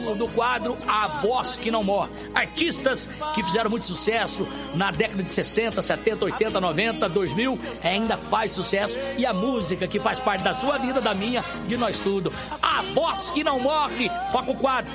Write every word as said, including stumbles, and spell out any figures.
do, do quadro A Voz Que Não Morre. Artistas que fizeram muito sucesso na década de sessenta, setenta, oitenta, noventa, dois mil, ainda faz sucesso. E a música que faz parte da sua vida, da minha, de nós tudo. A Voz Que Não Morre. Toca o quadro.